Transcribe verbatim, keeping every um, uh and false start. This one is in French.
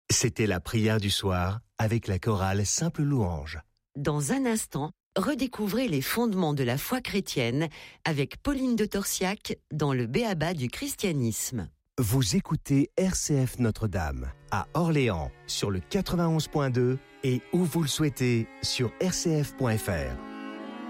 C'était la prière du soir avec la chorale Simple Louange. Dans un instant, redécouvrez les fondements de la foi chrétienne avec Pauline de Torsiac dans le B.A.B.A. du christianisme. Vous écoutez R C F Notre-Dame à Orléans sur le quatre-vingt-onze point deux et où vous le souhaitez sur r c f point f r.